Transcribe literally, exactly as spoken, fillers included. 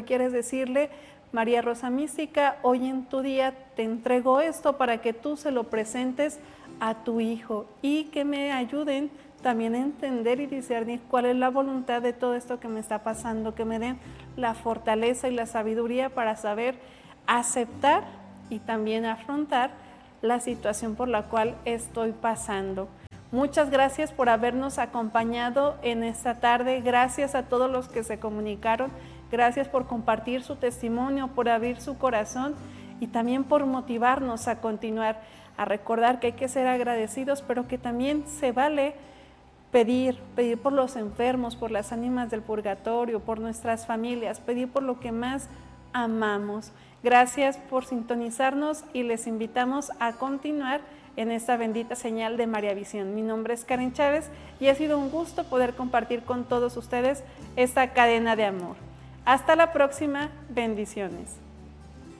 quieres decirle, María Rosa Mística, hoy en tu día te entrego esto para que tú se lo presentes a tu hijo y que me ayuden también a entender y discernir cuál es la voluntad de todo esto que me está pasando, que me den la fortaleza y la sabiduría para saber aceptar y también afrontar la situación por la cual estoy pasando. Muchas gracias por habernos acompañado en esta tarde. Gracias a todos los que se comunicaron. Gracias por compartir su testimonio, por abrir su corazón y también por motivarnos a continuar, a recordar que hay que ser agradecidos, pero que también se vale pedir, pedir por los enfermos, por las ánimas del purgatorio, por nuestras familias, pedir por lo que más amamos. Gracias por sintonizarnos y les invitamos a continuar en esta bendita señal de María Visión. Mi nombre es Karen Chávez y ha sido un gusto poder compartir con todos ustedes esta cadena de amor. Hasta la próxima, bendiciones.